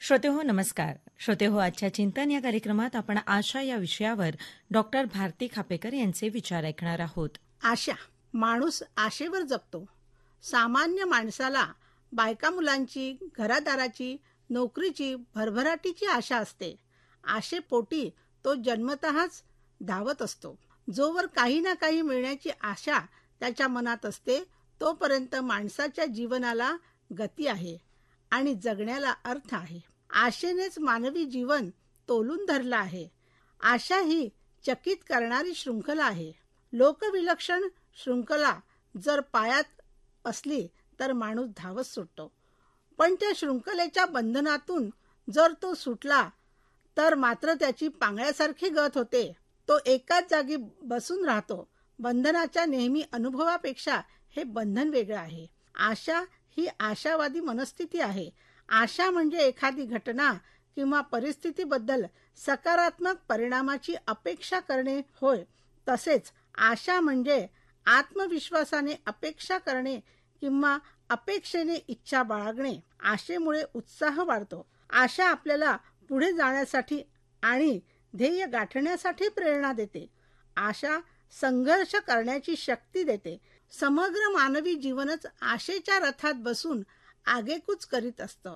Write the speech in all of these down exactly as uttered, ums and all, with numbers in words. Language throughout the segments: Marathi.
श्रोतेहो नमस्कार. श्रोतेहो, आजच्या चिंतन या कार्यक्रमात आपण आशा या विषयावर डॉक्टर भारती खापेकर यांचे विचार ऐकणार आहोत. आशा. माणूस आशेवर जगतो. सामान्य माणसाला बायका मुलांची, घरादाराची, नोकरीची, भरभराटीची आशा असते. आशेपोटी तो जन्मतःच धावत असतो. जोवर काही ना काही मिळण्याची आशा त्याच्या मनात असते तोपर्यंत माणसाच्या जीवनाला गती आहे आणि जगण्याला अर्थ आहे. आशेनेच मानवी जीवन तोलून धरलं आहे. आशा ही चकित करणारी शृंखला आहे. लोकविलक्षण शृंखला जर पायात असली तर माणूस धावत सुटतो, पण त्या शृंखलेच्या बंधनातून जर तो सुटला तर मात्र त्याची पांगळ्यासारखी गत होते. तो एकाच जागी बसून राहतो. बंधनाच्या नेहमी अनुभवापेक्षा हे बंधन वेगळं आहे. आशा ही आशावादी मनस्थिती आहे. आशा म्हणजे एखादी घटना किंवा परिस्थितीबद्दल सकारात्मक परिणामाची अपेक्षा करणे होय. तसेच आशा म्हणजे आत्मविश्वासाने अपेक्षा करणे किंवा अपेक्षेने इच्छा बाळगणे. आशेमुळे उत्साह वाढतो. आशा आपल्याला पुढे जाण्यासाठी आणि ध्येय गाठण्यासाठी प्रेरणा देते. आशा संघर्ष करण्याची शक्ती देते. समग्र मानवी जीवनच आशेच्या रथात बसून आगेकूच करीत असतं.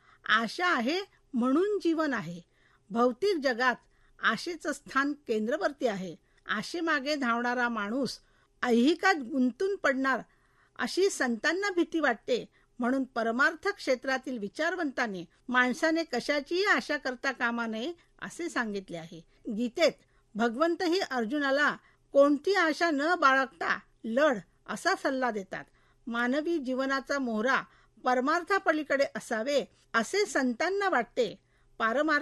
आशा आहे म्हणून जीवन आहे. भौतिक जगात आशेचं स्थान केंद्रवर्ती आहे. आशेमागे धावणारा माणूस ऐहिकात गुंतून पडणार अशी संतांना भीती वाटते. म्हणून परमार्थ क्षेत्रातील विचारवंतांनी माणसाने कशाचीही आशा करता कामा नये असे सांगितले आहे. गीतेत भगवंतही अर्जुनाला कोणती आशा न बाळगता लढ असा सल्ला देतात. मानवी जीवनाचा मोहरा परमार्थापलीकडे असावे असे संतांना वाटते. पारमार्थ